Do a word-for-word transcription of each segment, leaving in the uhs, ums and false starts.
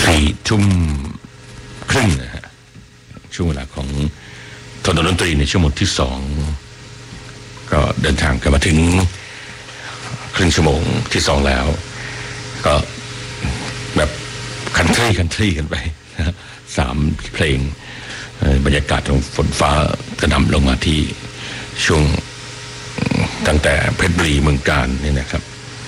สี่ทุ่มครึ่งนะฮะช่วงเวลาของทนดนตรีในชั่วโมงที่สองก็เดินทางกันมาถึงครึ่งชั่วโมงที่สองแล้วก็แบบคันทรีคันทรีกันไปนะสามเพลงบรรยากาศของฝนฟ้ากระหน่ำลงมาที่ช่วงตั้งแต่เพชรบุรีเมืองกาญนี่นะครับ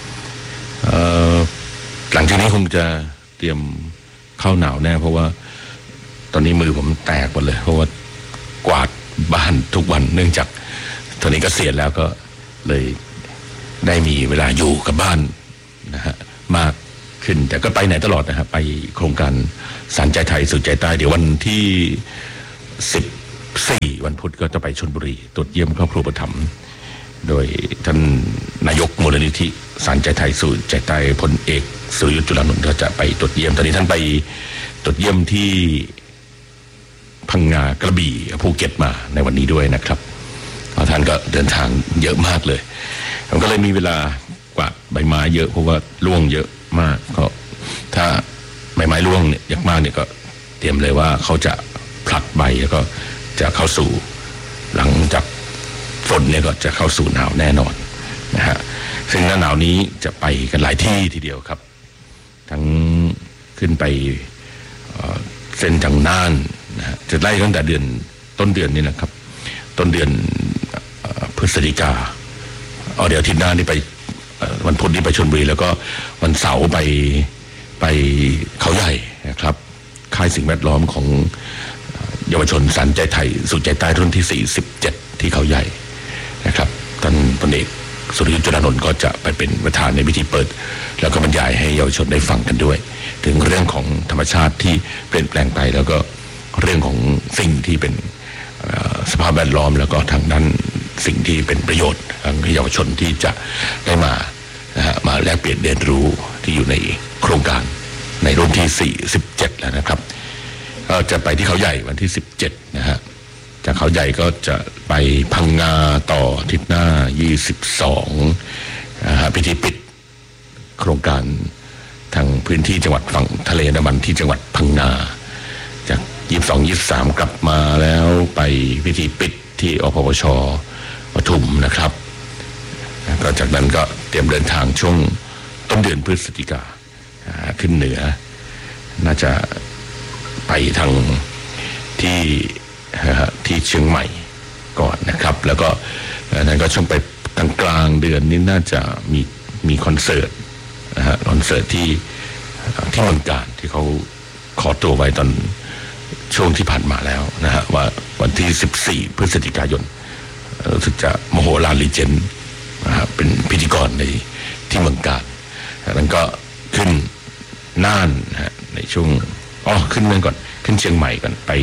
หลังจากนี้คงจะเตรียมเข้าหนาวแน่เพราะว่าตอนนี้มือผมแตกหมดเลยเพราะว่ากวาดบ้านทุกวันเนื่องจากตอนนี้เกษียณแล้วก็เลยได้มีเวลาอยู่กับบ้านนะฮะมากขึ้นแต่ก็ไปไหนตลอดนะฮะไปโครงการสานใจไทยสู่ใจใต้เดี๋ยววันที่สิบสี่วันพุธก็จะไปชลบุรีตรวจเยี่ยมครอบครัวอุปถัมภ์โดยท่านนายกมูลนิธิสานใจไทยสู่ใจใต้พลเอกสุรยุทธ์จุลานนท์ก็จะไปตรวจเยี่ยมตอนนี้ท่านไปตรวจเยี่ยมที่พังงากระบี่ภูเก็ตมาในวันนี้ด้วยนะครับท่านก็เดินทางเยอะมากเลยผมก็เลยมีเวลากวาดใบไม้เยอะเพราะว่าร่วงเยอะมากก็ถ้าใบไม้ร่วงเนี่ยอย่างมากเนี่ยก็เตรียมเลยว่าเขาจะผลัดใบแล้วก็จะเข้าสู่หลังจากฝนเนี่ยก็จะเข้าสู่หนาวแน่นอนนะฮะซึ่งหน้าหนาวนี้จะไปกันหลายที่ทีเดียวครับทั้งขึ้นไปเส้นทางน่านนะฮะจะไล่ตั้งแต่เดือนต้นเดือนนี่นะครับต้นเดือนพฤศจิกาเอาเดี๋ยวอาทิตย์หน้านี่ไปวันพุธนี่ไปชลบุรีแล้วก็วันเสาร์ไปไปเขาใหญ่นะครับค่ายสิ่งแวดล้อมของเยาวชนสานใจไทยสู่ใจใต้รุ่นที่สี่สิบเจ็ดที่เขาใหญ่นะครับท่านพลเอกสุรยุทธ์จุลานนท์ก็จะไปเป็นประธานในพิธีเปิดแล้วก็บรรยายให้เยาวชนได้ฟังกันด้วยถึงเรื่องของธรรมชาติที่เปลี่ยนแปลงไปแล้วก็เรื่องของสิ่งที่เป็นสภาพแวดล้อมแล้วก็ทางด้านสิ่งที่เป็นประโยชน์ทางเยาวชนที่จะได้มานะฮะมาแลกเปลี่ยนเรียนรู้ที่อยู่ในโครงการในรุ่นที่สี่สิบเจ็ดแล้วนะครับก็จะไปที่เขาใหญ่วันที่สิบเจ็ดนะฮะจากเขาใหญ่ก็จะไปพังงาต่ออาทิตย์หน้ายี่สิบสองนะฮะพิธีปิดโครงการทางพื้นที่จังหวัดฝั่งทะเลอันดามันที่จังหวัดพังงาจากยี่สิบสองยี่สิบสามกลับมาแล้วไปพิธีปิดที่อพวช.ปทุมนะครับก็จากนั้นก็เตรียมเดินทางช่วงต้นเดือนพฤศจิกาขึ้นเหนือน่าจะไปทางที่ที่เชียงใหม่ก่อนนะครับแล้วก็นั้นก็ช่วงไปกลางกลางเดือนนี้น่าจะมีมีคอนเสิร์ตนะฮะคอนเสิร์ตที่ที่เมืองกาญที่เขาขอตัวไว้ตอนช่วงที่ผ่านมาแล้วนะฮะว่าวันที่สิบสี่พฤศจิกายนรู้สึกจะมโหฬารลีเจนนะฮะเป็นพิธีกรในที่เมืองกาญจากนั้นก็ขึ้นน่านนะฮะในช่วงอ๋อขึ้นเมืองก่อนขึ้นเชียงใหม่ก่อนไป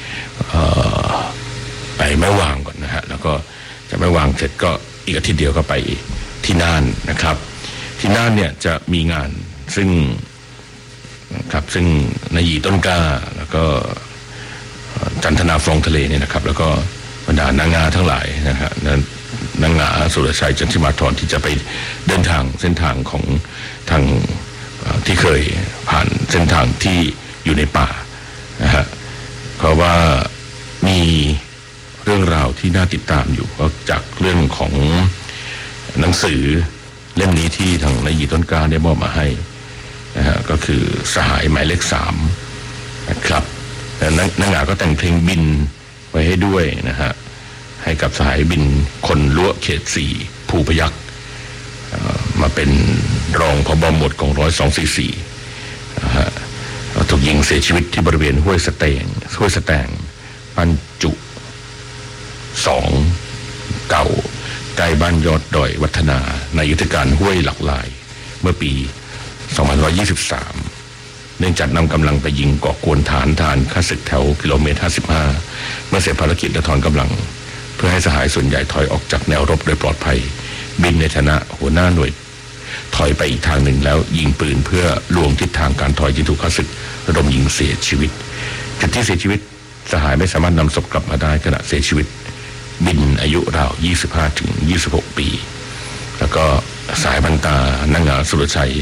ไปแม่วางก่อนนะฮะแล้วก็จากแม่วางเสร็จก็อีกอาทิตย์เดียวก็ไปที่น่านนะครับที่น่านเนี่ยจะมีงานซึ่งครับซึ่งนายหยีต้นกล้าแล้วก็จันทนาฟองทะเลเนี่ยนะครับแล้วก็บรรดานางงาทั้งหลายนะฮะนางงาสุรชัยจันทิมาธรที่จะไปเดินทางเส้นทางของทางที่เคยผ่านเส้นทางที่อยู่ในป่านะฮะเพราะว่ามีเรื่องราวที่น่าติดตามอยู่ก็จากเรื่องของหนังสือเล่มนี้ที่ทางนายหยีต้นกล้าได้มอบมาให้นะฮะก็คือสหายหมายเลขสามนะครับนางงาก็แต่งเพลงบินไว้ให้ด้วยนะฮะให้กับสหายบินคนล้วเขตสี่ภูพยัคฆ์มาเป็นรองผบ.หมวดกองร้อยสองสี่สี่นะฮะถูกยิงเสียชีวิตที่บริเวณห้วยสแตงห้วยสแตงปันจุสองเก่าใกล้บ้านยอดดอยวัฒนาในยุทธการห้วยหลักลายเมื่อปีสองพันหนึ่งร้อยยี่สิบสามเนื่องจากนำกำลังไปยิงก่อกวนฐานทหารข้าศึกแถวกิโลเมตรห้าสิบห้าเมื่อเสร็จภารกิจและถอนกำลังเพื่อให้สหายส่วนใหญ่ถอยออกจากแนวรบโดยปลอดภัยบินในฐานะหัวหน้าหน่วยถอยไปอีกทางหนึ่งแล้วยิงปืนเพื่อลวงทิศทางการถอยที่ถูกข้าศึกระดมยิงเสียชีวิตจุดที่เสียชีวิตสหายไม่สามารถนำศพกลับมาได้ขณะเสียชีวิตบินอายุราวยี่สิบห้าถึงยี่สิบหกปีแล้วก็สายบรรดานางงาสุรชัย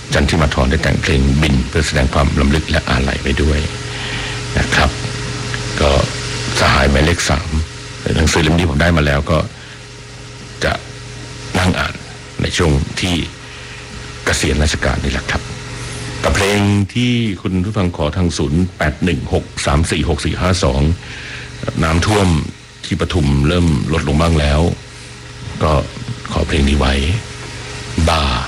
จันทิมาธรได้แต่งเพลงบินเพื่อแสดงความรำลึกและอาลัยไปด้วยนะครับก็สหายหมายเลขสามหนังสือเล่มนี้ผมได้มาแล้วก็จะนั่งอ่านในช่วงที่เกษียณราชการนี่แหละครับกับเพลงที่คุณผู้ฟังขอทางศูนย์แปดหนึ่งหกสามสี่หกสี่ห้าสองน้ำท่วมที่ปทุมเริ่มลดลงบ้างแล้วก็ขอเพลงนี้ไว้บาย